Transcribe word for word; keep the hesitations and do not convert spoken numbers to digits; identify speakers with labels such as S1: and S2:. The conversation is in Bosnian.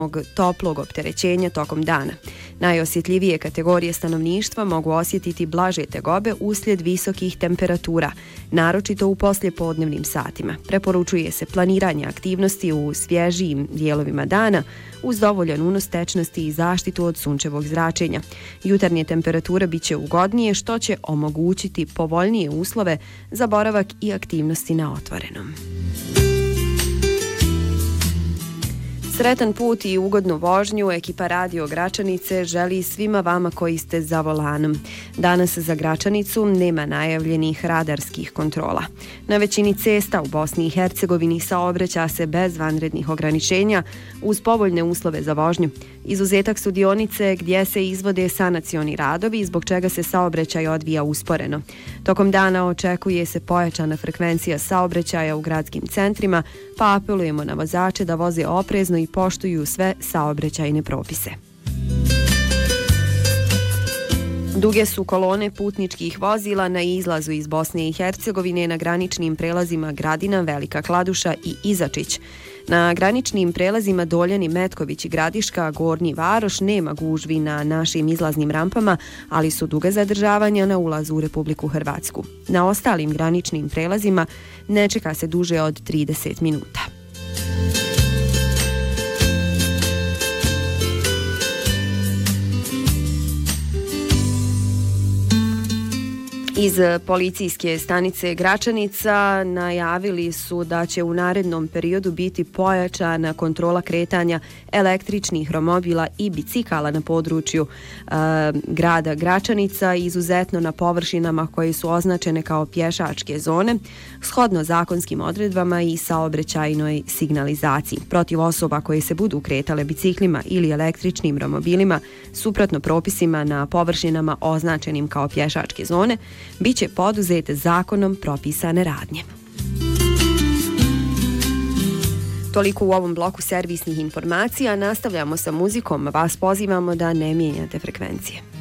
S1: toplog opterećenja tokom dana. Najosjetljivije kategorije stanovništva mogu osjetiti blaže tegobe uslijed visokih temperatura, naročito u poslijepodnevnim satima. Preporučuje se planiranje aktivnosti u svježijim dijelovima dana uz dovoljan unos tečnosti i zaštitu od sunčevog zračenja. Jutarnje temperature bit će ugodnije, što će omogućiti povoljnije uslove za boravak i aktivnosti na otvorenom. Sretan put i ugodnu vožnju ekipa Radio Gračanice želi svima vama koji ste za volanom. Danas za Gračanicu nema najavljenih radarskih kontrola. Na većini cesta u Bosni i Hercegovini saobraća se bez vanrednih ograničenja uz povoljne uslove za vožnju. Izuzetak su dionice gdje se izvode sanacioni radovi, zbog čega se saobraćaj odvija usporeno. Tokom dana očekuje se pojačana frekvencija saobraćaja u gradskim centrima, pa apelujemo na vozače da voze oprezno i poštuju sve saobraćajne propise. Duge su kolone putničkih vozila na izlazu iz Bosne i Hercegovine na graničnim prelazima Gradina, Velika Kladuša i Izačić. Na graničnim prelazima Doljani, Metković i Gradiška, Gornji Varoš nema gužvi na našim izlaznim rampama, ali su duga zadržavanja na ulazu u Republiku Hrvatsku. Na ostalim graničnim prelazima ne čeka se duže od trideset minuta. Iz policijske stanice Gračanica najavili su da će u narednom periodu biti pojačana kontrola kretanja električnih romobila i bicikala na području e, grada Gračanica, izuzetno na površinama koje su označene kao pješačke zone, shodno zakonskim odredbama i saobraćajnoj signalizaciji. Protiv osoba koje se budu kretale biciklima ili električnim romobilima suprotno propisima na površinama označenim kao pješačke zone, bit će poduzete zakonom propisane radnje. Toliko u ovom bloku servisnih informacija. Nastavljamo sa muzikom. Vas pozivamo da ne mijenjate frekvencije.